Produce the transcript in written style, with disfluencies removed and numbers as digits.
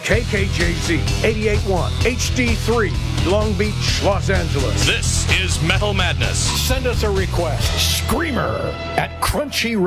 KKJZ 88.1 HD3, Long Beach, Los Angeles. This is Metal Madness. Send us a request. Screamer at Crunchy